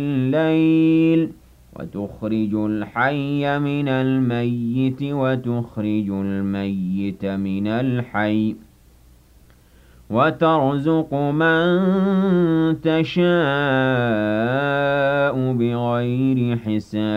الليل وتخرج الحي من الميت وتخرج الميت من الحي وترزق من تشاء بغير حساب